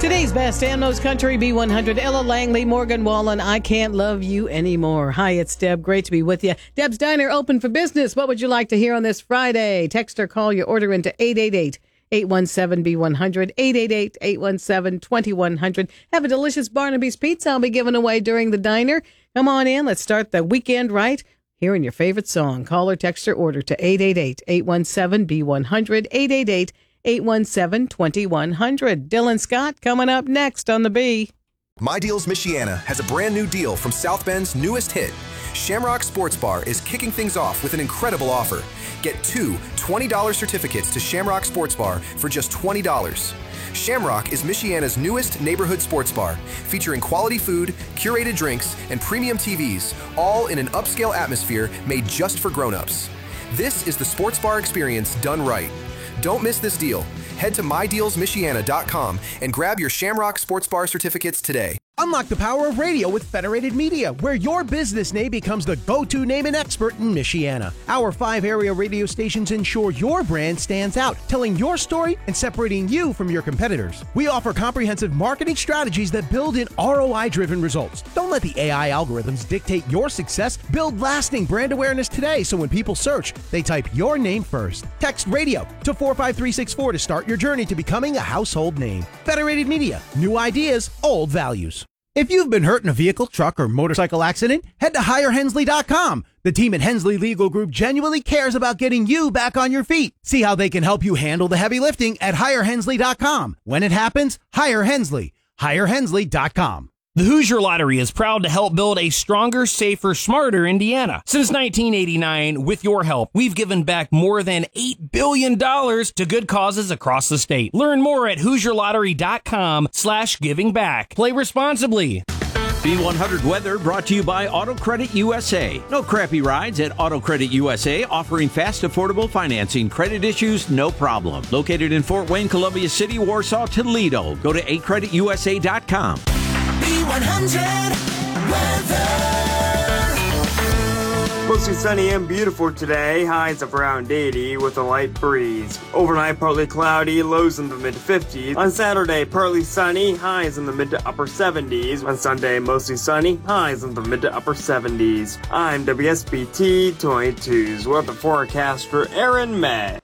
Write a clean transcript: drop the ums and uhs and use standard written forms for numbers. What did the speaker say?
Today's best and most country B100, Ella Langley, Morgan Wallen, I Can't Love You Anymore. Hi, it's Deb. Great to be with you. Deb's Diner open for business. What would you like to hear on this Friday? Text or call your order into 888-817-B100, 888-817-2100. Have a delicious Barnaby's Pizza I'll be giving away during the diner. Come on in. Let's start the weekend right. Hearing your favorite song. Call or text or order to 888-817-B100, 888-817-2100. Dylan Scott coming up next on the B. My Deals Michiana has a brand new deal from South Bend's newest hit. Shamrock Sports Bar is kicking things off with an incredible offer. Get two $20 certificates to Shamrock Sports Bar for just $20. Shamrock is Michiana's newest neighborhood sports bar, featuring quality food, curated drinks, and premium TVs, all in an upscale atmosphere made just for grown-ups. This is the sports bar experience done right. Don't miss this deal. Head to MyDealsMichiana.com and grab your Shamrock Sports Bar certificates today. Unlock the power of radio with Federated Media, where your business name becomes the go-to name and expert in Michiana. Our 5 area radio stations ensure your brand stands out, telling your story and separating you from your competitors. We offer comprehensive marketing strategies that build in ROI-driven results. Don't let the AI algorithms dictate your success. Build lasting brand awareness today so when people search, they type your name first. Text radio to 45364 to start your journey to becoming a household name. Federated Media, new ideas, old values. If you've been hurt in a vehicle, truck, or motorcycle accident, head to HireHensley.com. The team at Hensley Legal Group genuinely cares about getting you back on your feet. See how they can help you handle the heavy lifting at HireHensley.com. When it happens, hire Hensley. HireHensley.com. The Hoosier Lottery is proud to help build a stronger, safer, smarter Indiana. Since 1989, with your help, we've given back more than $8 billion to good causes across the state. Learn more at HoosierLottery.com/giving back. Play responsibly. B100 weather brought to you by Auto Credit USA. No crappy rides at Auto Credit USA, offering fast, affordable financing. Credit issues, no problem. Located in Fort Wayne, Columbia City, Warsaw, Toledo. Go to acreditusa.com. B100 weather. Mostly sunny and beautiful today, highs of around 80 with a light breeze. Overnight, partly cloudy, lows in the mid-50s. On Saturday, partly sunny, highs in the mid to upper 70s. On Sunday, mostly sunny, highs in the mid to upper 70s. I'm WSBT 22's weather forecaster Aaron May.